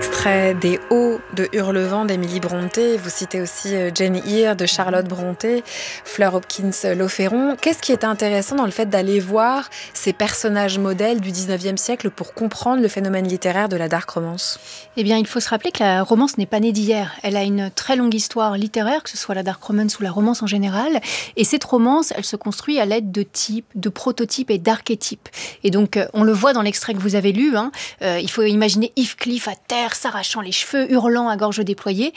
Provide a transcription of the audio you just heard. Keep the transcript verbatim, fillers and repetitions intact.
extrait des Hauts de Hurlevent d'Émilie Brontë. Vous citez aussi Jane Eyre de Charlotte Brontë, Fleur Hopkins-Loféron. Qu'est-ce qui est intéressant dans le fait d'aller voir ces personnages modèles du dix-neuvième siècle pour comprendre le phénomène littéraire de la dark romance ? Eh bien, il faut se rappeler que la romance n'est pas née d'hier. Elle a une très longue histoire littéraire, que ce soit la dark romance ou la romance en général. Et cette romance, elle se construit à l'aide de types, de prototypes et d'archétypes. Et donc, on le voit dans l'extrait que vous avez lu, hein, euh, il faut imaginer Heathcliff à terre, s'arrachant les cheveux, hurlant à gorge déployée.